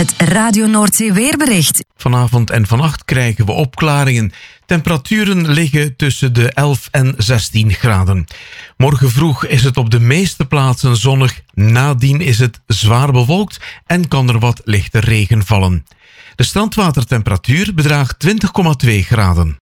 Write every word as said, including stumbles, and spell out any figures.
Het Radio Noordzee weerbericht. Vanavond en vannacht krijgen we opklaringen. Temperaturen liggen tussen de elf en zestien graden. Morgen vroeg is het op de meeste plaatsen zonnig. Nadien is het zwaar bewolkt en kan er wat lichte regen vallen. De strandwatertemperatuur bedraagt twintig komma twee graden.